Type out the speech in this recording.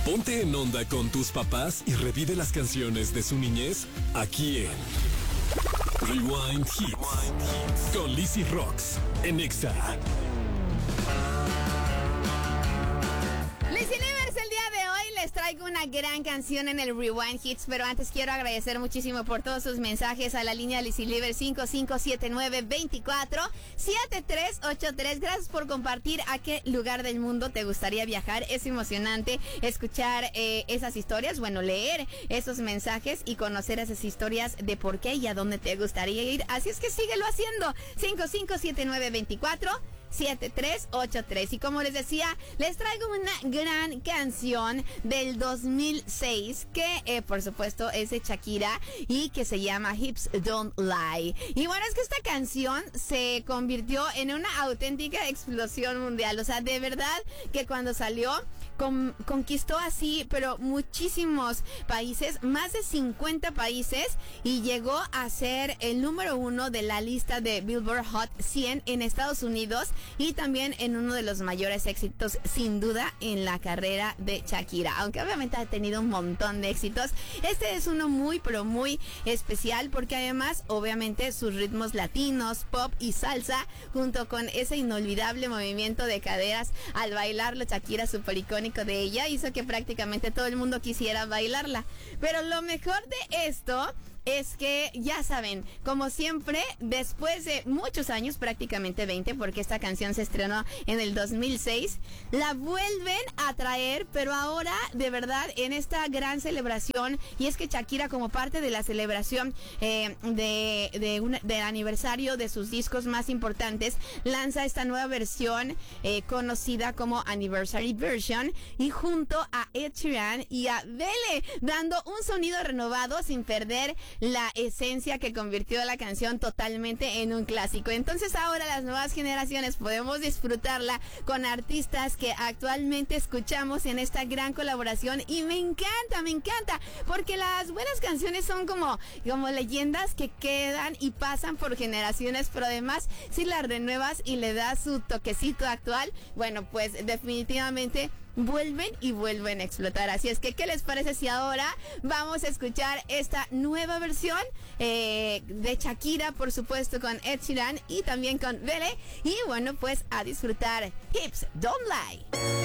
Ponte en onda con tus papás y revive las canciones de su niñez aquí en Rewind Hits con Lizzy Rocks en Exa. Lizzy Livers, el día de hoy les traigo una gran canción en el Rewind Hits, pero antes quiero agradecer muchísimo por todos sus mensajes a la línea Lizzy Livers 5579-24-7383. Gracias por compartir a qué lugar del mundo te gustaría viajar. Es emocionante escuchar esas historias, bueno, leer esos mensajes y conocer esas historias de por qué y a dónde te gustaría ir. Así es que síguelo haciendo. 5579-24-7383. Y como les decía, les traigo una gran canción del 2006 que por supuesto es de Shakira y que se llama Hips Don't Lie. Y bueno, es que esta canción se convirtió en una auténtica explosión mundial. O sea, de verdad que cuando salió conquistó así, pero muchísimos países, más de 50 países, y llegó a ser el número 1 de la lista de Billboard Hot 100 en Estados Unidos y también en uno de los mayores éxitos sin duda en la carrera de Shakira, aunque obviamente ha tenido un montón de éxitos. Este es uno muy pero muy especial porque además obviamente sus ritmos latinos, pop y salsa, junto con ese inolvidable movimiento de caderas al bailarlo, Shakira, súper icónico de ella, hizo que prácticamente todo el mundo quisiera bailarla. Pero lo mejor de esto es que, ya saben, como siempre, después de muchos años, prácticamente 20, porque esta canción se estrenó en el 2006, la vuelven a traer, pero ahora, de verdad, en esta gran celebración, y es que Shakira, como parte de la celebración del aniversario de sus discos más importantes, lanza esta nueva versión conocida como Anniversary Version, y junto a Ed Sheeran y a Belle, dando un sonido renovado sin perder la esencia que convirtió la canción totalmente en un clásico. Entonces ahora las nuevas generaciones podemos disfrutarla con artistas que actualmente escuchamos en esta gran colaboración y me encanta, porque las buenas canciones son como leyendas que quedan y pasan por generaciones, pero además si las renuevas y le das su toquecito actual, bueno, pues definitivamente vuelven a explotar. Así es que, ¿qué les parece si ahora vamos a escuchar esta nueva versión de Shakira, por supuesto, con Ed Sheeran y también con Belle? Y bueno, pues a disfrutar Hips Don't Lie.